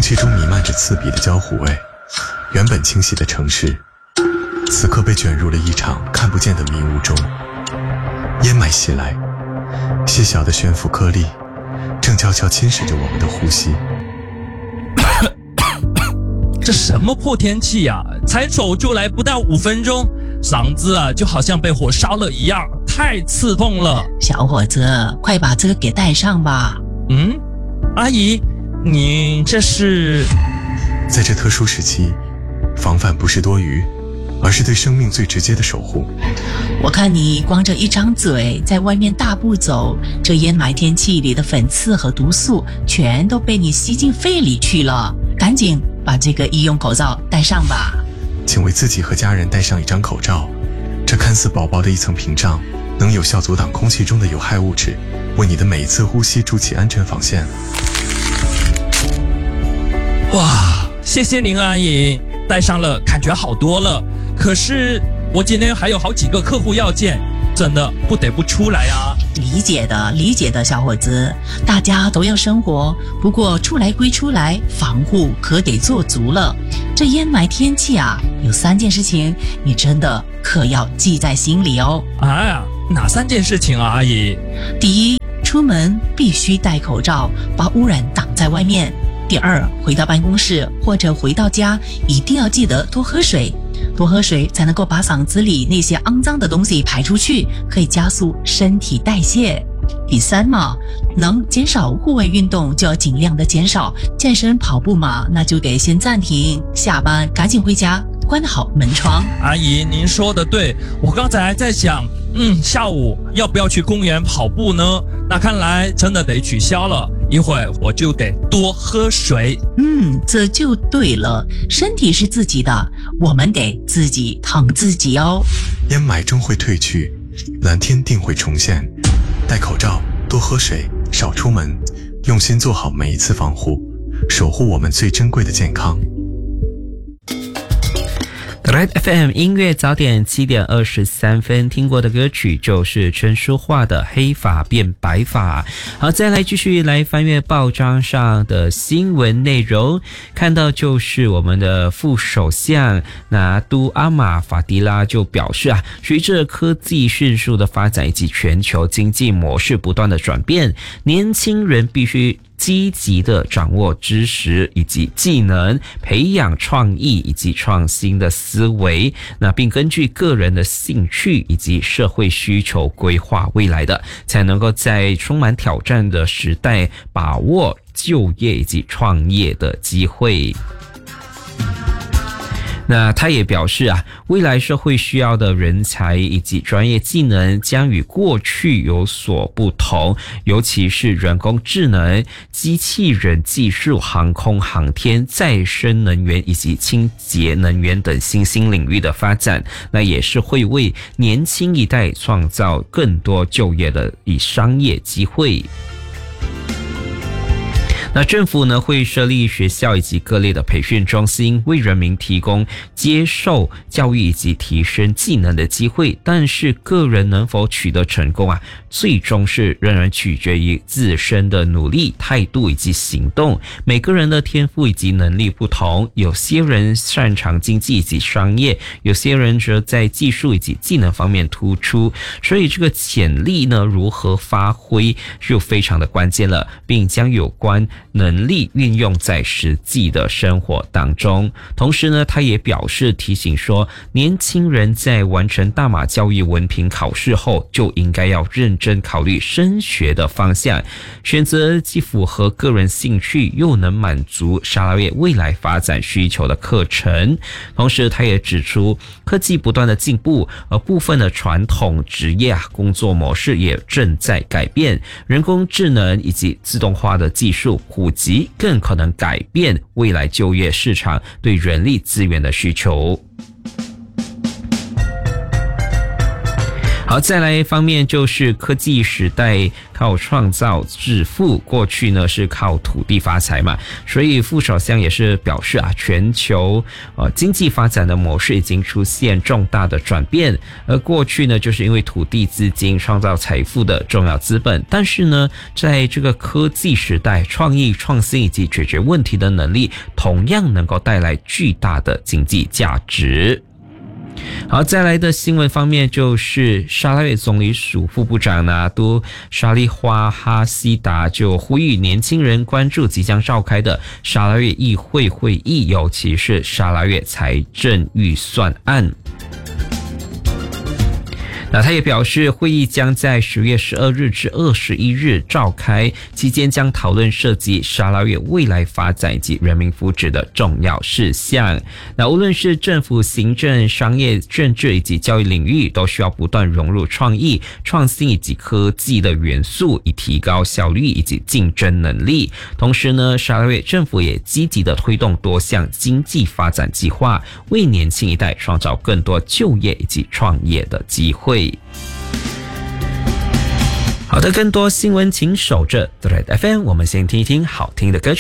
气中弥漫着刺鼻的焦糊味，原本清晰的城市此刻被卷入了一场看不见的迷雾中。烟霾袭来，细小的悬浮颗粒正悄悄侵蚀着我们的呼吸。 这什么破天气呀！才走出来不到5分钟，嗓子就好像被火烧了一样，太刺痛了。 小伙子，快把这个给带上吧。 阿姨，你这是…… 在这特殊时期，防范不是多余，而是对生命最直接的守护。 我看你光着一张嘴在外面大步走，这烟霾天气里的粉刺和毒素全都被你吸进肺里去了，赶紧把这个医用口罩戴上吧。 请为自己和家人戴上一张口罩，这看似薄薄的一层屏障，能有效阻挡空气中的有害物质，为你的每一次呼吸筑起安全防线。 哇，谢谢您阿姨，戴上了感觉好多了。可是我今天还有好几个客户要见，真的不得不出来啊。 理解的小伙子，大家都要生活，不过出来归出来，防护可得做足了。这烟霾天气啊，有3件事情你真的可要记在心里哦。 哪3件事情啊阿姨？ 第一，出门必须戴口罩，把污染挡在外面。第二，回到办公室或者回到家，一定要记得多喝水，多喝水才能够把嗓子里那些肮脏的东西排出去，可以加速身体代谢。第三嘛，能减少户外运动就要尽量的减少，健身跑步嘛，那就得先暂停，下班赶紧回家，关好门窗。 阿姨，您说的对，我刚才还在想，下午要不要去公园跑步呢？那看来真的得取消了，一会儿我就得多喝水。 这就对了，身体是自己的，我们得自己疼自己哦。 烟霾终会退去，蓝天定会重现。戴口罩，多喝水，少出门，用心做好每一次防护，守护我们最珍贵的健康。 Red FM 音乐早点7点23分，听过的歌曲就是陈淑桦的《黑发变白发》。好，再来继续来翻阅报章上的新闻内容，看到就是我们的副首相拿督阿玛法迪拉就表示随着科技迅速的发展以及全球经济模式不断的转变，年轻人必须积极的掌握知识以及技能，培养创意以及创新的思维，并根据个人的兴趣以及社会需求规划未来的，才能够在充满挑战的时代把握就业以及创业的机会。那他也表示未来社会需要的人才以及专业技能将与过去有所不同，尤其是人工智能、机器人技术、航空航天、再生能源以及清洁能源等新兴领域的发展，那也是会为年轻一代创造更多就业的商业机会。那政府呢会设立学校以及各类的培训中心，为人民提供接受教育以及提升技能的机会，但是个人能否取得成功最终是仍然取决于自身的努力、态度以及行动。每个人的天赋以及能力不同，有些人擅长经济以及商业，有些人则在技术以及技能方面突出，所以这个潜力呢如何发挥就非常的关键了，并将有关能力运用在实际的生活当中。同时呢，他也表示提醒说，年轻人在完成大马教育文凭考试后，就应该要认真考虑升学的方向，选择既符合个人兴趣又能满足沙拉越未来发展需求的课程。同时他也指出，科技不断的进步，而部分的传统职业工作模式也正在改变，人工智能以及自动化的技术普及更可能改变未来就业市场对人力资源的需求。 好，再来一方面就是科技时代靠创造致富，过去呢是靠土地发财嘛，所以副首相也是表示全球经济发展的模式已经出现重大的转变，而过去呢就是因为土地资金创造财富的重要资本，但是呢在这个科技时代，创意创新以及解决问题的能力同样能够带来巨大的经济价值。好，再来的新闻方面就是沙拉越总理署副部长纳都沙利花哈西达就呼吁年轻人关注即将召开的沙拉越议会会议，尤其是沙拉越财政预算案。那他也表示，会议将在10月12日至21日召开，期间将讨论涉及沙拉越未来发展以及人民福祉的重要事项。那无论是政府、行政、商业、政治以及教育领域，都需要不断融入创意、创新以及科技的元素，以提高效率以及竞争能力。同时呢，沙拉越政府也积极的推动多项经济发展计划，为年轻一代创造更多就业以及创业的机会。好的，更多新闻请守着 Thread FM， 我们先听一听好听的歌曲。